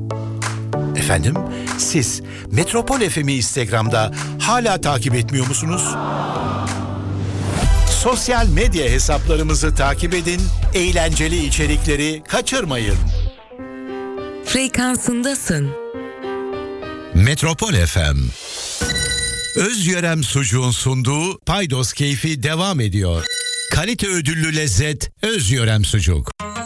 Efendim, siz Metropol FM'i Instagram'da hala takip etmiyor musunuz? Sosyal medya hesaplarımızı takip edin, eğlenceli içerikleri kaçırmayın. Frekansındasın. Metropol FM. Özyörem Sucuğun sunduğu Paydos Keyfi devam ediyor. Kalite ödüllü lezzet Özyörem Sucuk.